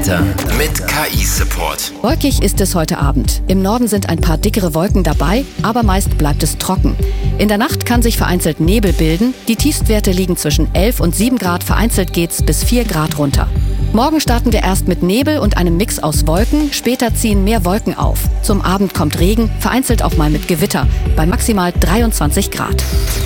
Wetter mit KI-Support. Wolkig ist es heute Abend. Im Norden sind ein paar dickere Wolken dabei, aber meist bleibt es trocken. In der Nacht kann sich vereinzelt Nebel bilden. Die Tiefstwerte liegen zwischen 11 und 7 Grad, vereinzelt geht's bis 4 Grad runter. Morgen starten wir erst mit Nebel und einem Mix aus Wolken, später ziehen mehr Wolken auf. Zum Abend kommt Regen, vereinzelt auch mal mit Gewitter, bei maximal 23 Grad.